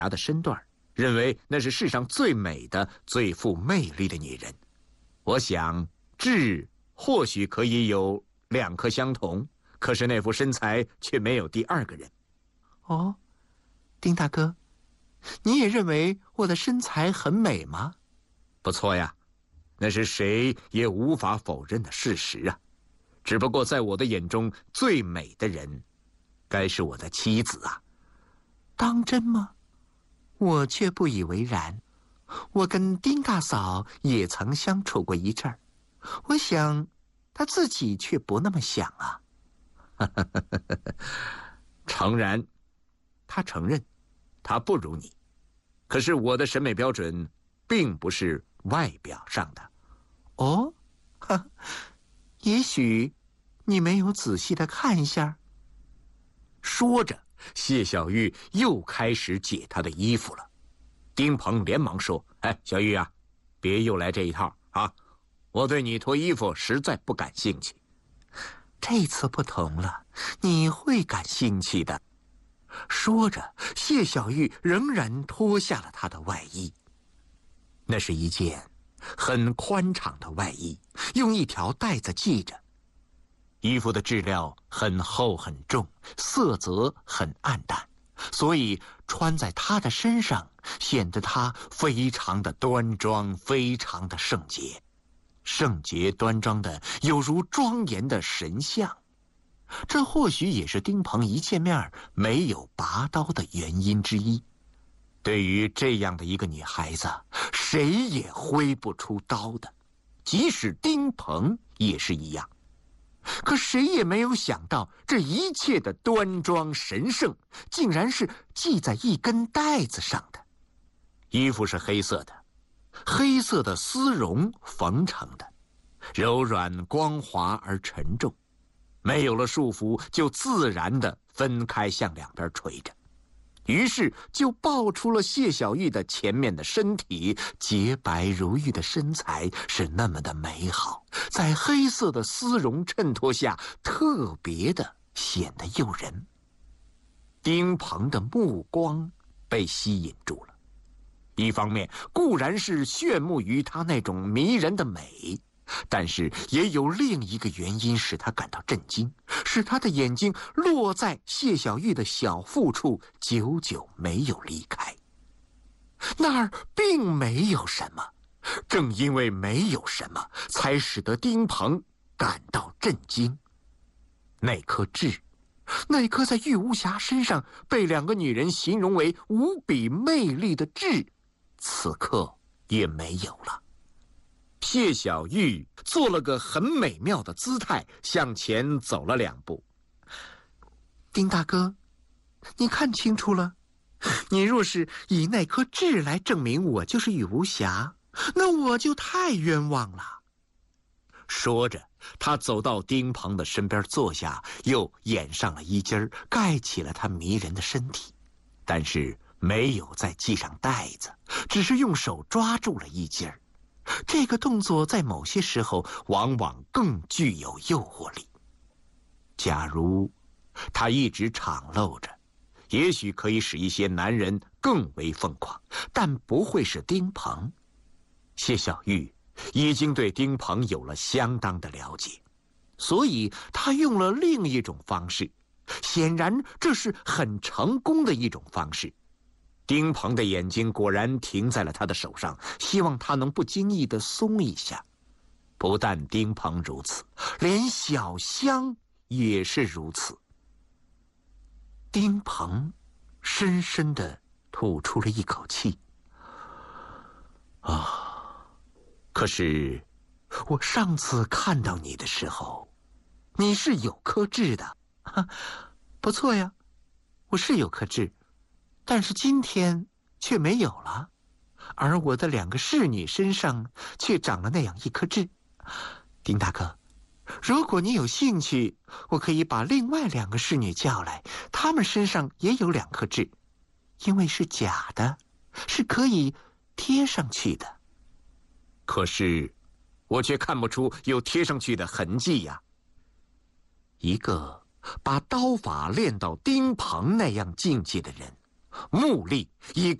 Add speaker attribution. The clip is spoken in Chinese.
Speaker 1: 牙的身段，认为那是世上最美的、最富魅力的女人。我想，痣或许可以有2颗相同，可是那副身材却没有第2个人。
Speaker 2: 哦，丁大哥，你也认为我的身材很美吗？
Speaker 1: 不错呀，那是谁也无法否认的事实啊。只不过在我的眼中，最美的人，该是我的妻子啊。
Speaker 2: 当真吗？我却不以为然。我跟丁大嫂也曾相处过一阵儿，我想，她自己却不那么想啊。
Speaker 1: 诚然，他承认，他不如你。可是我的审美标准，并不是外表上的。
Speaker 2: 哦，也许你没有仔细的看一下。
Speaker 1: 说着，谢小玉又开始解她的衣服了。丁鹏连忙说：“哎，小玉啊，别又来这一套啊！我对你脱衣服实在不感兴趣。”
Speaker 2: 这次不同了，你会感兴趣的。说着，谢小玉仍然脱下了她的外衣。那是一件很宽敞的外衣，用一条带子系着。衣服的质料很厚很重，色泽很暗淡，所以穿在她的身上，显得她非常的端庄，非常的圣洁。圣洁端庄的，有如庄严的神像。这或许也是丁鹏一见面没有拔刀的原因之一。对于这样的一个女孩子，谁也挥不出刀的，即使丁鹏也是一样。可谁也没有想到，这一切的端庄神圣，竟然是系在一根带子上的。衣服是黑色的，黑色的丝绒缝成的，柔软光滑而沉重，没有了束缚，就自然地分开向两边垂着。于是就爆出了谢小玉的前面的身体，洁白如玉的身材是那么的美好，在黑色的丝绒衬托下，特别的显得诱人。丁鹏的目光被吸引住了，一方面固然是炫目于他那种迷人的美，但是也有另一个原因使他感到震惊，使他的眼睛落在谢小玉的小腹处，久久没有离开。那儿并没有什么，正因为没有什么，才使得丁鹏感到震惊。那颗痣，那颗在玉无暇身上被两个女人形容为无比魅力的痣，此刻也没有了。
Speaker 1: 谢小玉做了个很美妙的姿态，向前走了2步。
Speaker 2: 丁大哥，你看清楚了，你若是以那颗痣来证明我就是玉无暇，那我就太冤枉了。
Speaker 1: 说着，他走到丁鹏的身边坐下，又掩上了衣襟，盖起了他迷人的身体，但是没有再系上带子，只是用手抓住了衣襟。这个动作在某些时候往往更具有诱惑力。假如他一直敞露着，也许可以使一些男人更为疯狂，但不会是丁鹏。谢小玉已经对丁鹏有了相当的了解，所以他用了另一种方式，显然这是很成功的一种方式。丁鹏的眼睛果然停在了他的手上，希望他能不经意地松一下。不但丁鹏如此，连小香也是如此。丁鹏深深地吐出了一口气。可是我上次看到你的时候，你是有颗痣的。不错呀，我是有颗痣，但是今天却没有了，而我的2个侍女身上却长了那样一颗痣。丁大哥，如果你有兴趣，我可以把另外2个侍女叫来，她们身上也有2颗痣，因为是假的，是可以贴上去的。可是我却看不出有贴上去的痕迹呀。
Speaker 2: 一个把刀法练到丁鹏那样境界的人， 目力以